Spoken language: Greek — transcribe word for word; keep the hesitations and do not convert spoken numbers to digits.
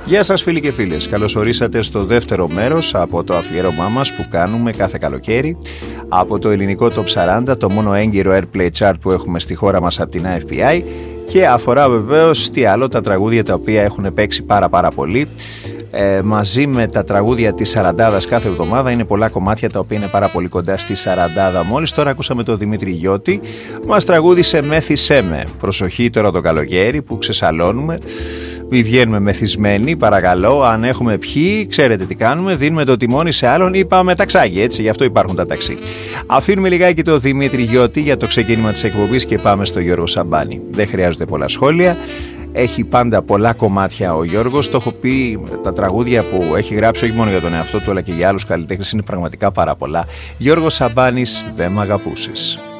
Γεια σας φίλοι και φίλες, καλώς ορίσατε στο δεύτερο μέρος από το αφιέρωμά μας που κάνουμε κάθε καλοκαίρι από το ελληνικό Top σαράντα, το μόνο έγκυρο Airplay Chart που έχουμε στη χώρα μας από την άι εφ πι άι, και αφορά βεβαίως τι άλλο, τα τραγούδια τα οποία έχουν παίξει πάρα πάρα πολύ ε, μαζί με τα τραγούδια της σαραντάδας κάθε εβδομάδα. Είναι πολλά κομμάτια τα οποία είναι πάρα πολύ κοντά στη σαραντάδα. Μόλις τώρα ακούσαμε τον Δημήτρη Γιώτη, μας τραγούδισε «Μέθησέ με». Προσοχή τώρα το καλοκαίρι που ξεσαλώνουμε, μη βγαίνουμε μεθυσμένοι, παρακαλώ. Αν έχουμε πιει, ξέρετε τι κάνουμε, δίνουμε το τιμόνι σε άλλον ή πάμε ταξάκι, έτσι, γι' αυτό υπάρχουν τα ταξί. Αφήνουμε λιγάκι το Δημήτρη Γιώτη για το ξεκίνημα της εκπομπής και πάμε στο Γιώργο Σαμπάνη. Δεν χρειάζονται πολλά σχόλια. Έχει πάντα πολλά κομμάτια ο Γιώργος. Το έχω πει, τα τραγούδια που έχει γράψει όχι μόνο για τον εαυτό του αλλά και για άλλους καλλιτέχνες είναι πραγματικά πάρα πολλά. Γιώργος Σαμπάνης, «Δεν μ' αγαπούσες».